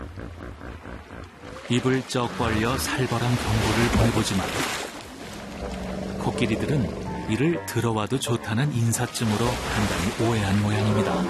입을 쩍 벌려 살벌한 경고를 보내보지만 코끼리들은 이를 들어와도 좋다는 인사쯤으로 단단히 오해한 모양입니다.